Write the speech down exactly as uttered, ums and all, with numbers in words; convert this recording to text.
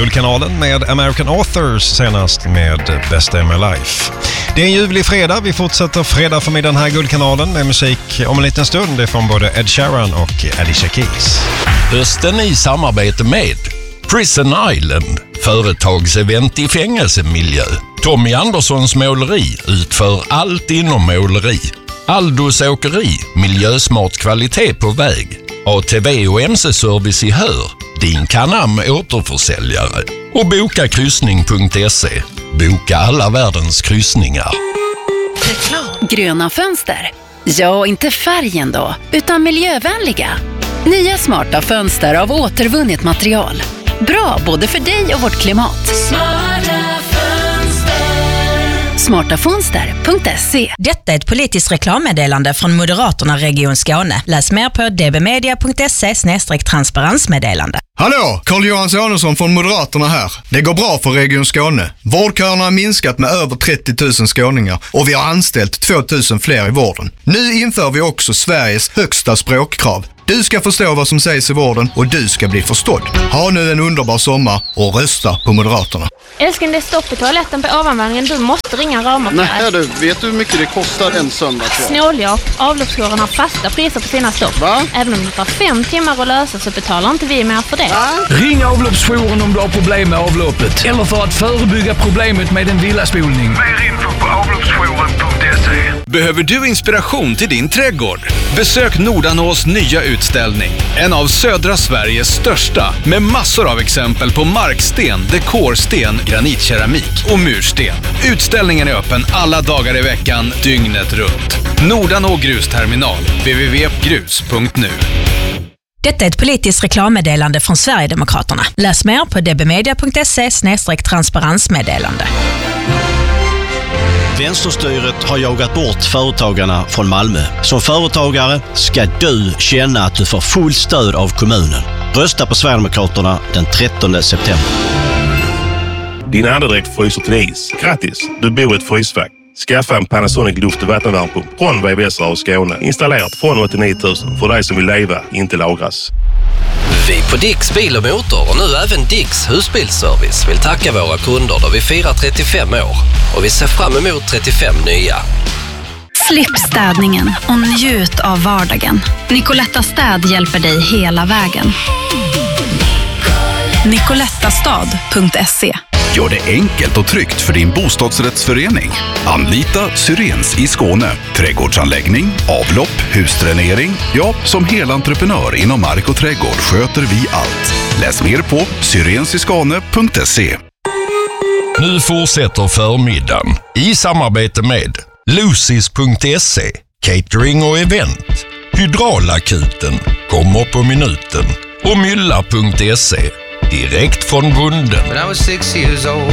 Guldkanalen med American Authors, senast med Best Day of My Life. Det är en ljuvlig fredag. Vi fortsätter fredag förmiddagen här i Guldkanalen med musik om en liten stund. Det är från både Ed Sheeran och Alicia Keys. Hösten i samarbete med Prison Island, företagsevent i fängelsemiljö. Tommy Anderssons måleri utför allt inom måleri. Aldos åkeri, miljösmart kvalitet på väg. A T V och M C-service i Hör, din Canam återförsäljare. Och boka kryssning punkt se. Boka alla världens kryssningar. Gröna fönster. Ja, inte färgen då, utan miljövänliga. Nya smarta fönster av återvunnet material. Bra både för dig och vårt klimat. Smarta fönster. smarta fönster punkt se. Detta är ett politiskt reklammeddelande från Moderaterna Region Skåne. Läs mer på d b media punkt se slash transparensmeddelande. Hallå, Carl-Johan Sonesson från Moderaterna här. Det går bra för Region Skåne. Vårdköerna har minskat med över trettio tusen skåningar och vi har anställt två tusen fler i vården. Nu inför vi också Sveriges högsta språkkrav. Du ska förstå vad som sägs i vården och du ska bli förstådd. Ha nu en underbar sommar och rösta på Moderaterna. Älskling, det är stopp i toaletten på ovanvåningen. Du måste ringa rörmokare. Nej du, vet du hur mycket det kostar en söndag? Snåljåp. Avloppsjouren har fasta priser på sina stopp. Va? Även om det tar fem timmar att lösa så betalar inte vi mer för det. Va? Ring avloppsjouren om du har problem med avloppet. Eller för att förebygga problemet med en villaspolning. Mer info på avloppsjouren punkt se. Behöver du inspiration till din trädgård? Besök Nordanås nya utställning. En av södra Sveriges största, med massor av exempel på marksten, dekorsten, granitkeramik och mursten. Utställningen är öppen alla dagar i veckan, dygnet runt. Nordanå grusterminal. w w w punkt grus punkt nu. Detta är ett politiskt reklammeddelande från Sverigedemokraterna. Läs mer på d b media punkt se slash transparensmeddelande. Vänsterstyret har jagat bort företagarna från Malmö. Som företagare ska du känna att du får full stöd av kommunen. Rösta på Sverigedemokraterna den trettonde september. Din andedräkt fryser till is. Grattis, du bor i ett frysfack. Skaffa en Panasonic luft- och vattenvärmepump från V V S och Skåne. Installerat från åttionio tusen för dig som vill leva, inte lagras. Vi på Dicks Bil och Motor och nu även Dicks husbilsservice vill tacka våra kunder då vi firar trettiofem år. Och vi ser fram emot trettiofem nya. Slipp städningen och njut av vardagen. Nicoletta Städ hjälper dig hela vägen. nicolettastad punkt se. Gör det enkelt och tryggt för din bostadsrättsförening. Anlita Syrens i Skåne. Trädgårdsanläggning, avlopp, husdränering. Ja, som helentreprenör inom mark och trädgård sköter vi allt. Läs mer på syrensiskane punkt se. Nu fortsätter förmiddagen i samarbete med Lucis punkt se, catering och event, Hydraulakuten, kommer på minuten och Mylla punkt se, direkt från bonden.